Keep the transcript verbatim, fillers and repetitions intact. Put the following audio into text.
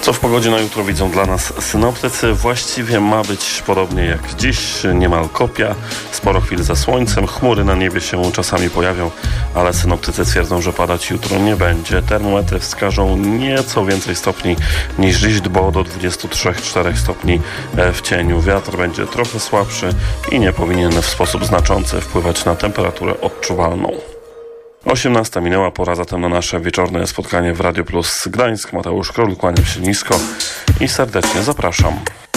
Co w pogodzie na jutro widzą dla nas synoptycy? Właściwie ma być podobnie jak dziś, niemal kopia, sporo chwil ze słońcem, chmury na niebie się czasami pojawią, ale synoptycy twierdzą, że padać jutro nie będzie. Termometry wskażą nieco więcej stopni niż dziś, bo do dwudziestu trzech do czterech stopni w cieniu. Wiatr będzie trochę słabszy i nie powinien w sposób znaczący wpływać na temperaturę odczuwalną. osiemnasta minęła, pora zatem na nasze wieczorne spotkanie w Radio Plus Gdańsk. Mateusz Król, kłaniam się nisko i serdecznie zapraszam.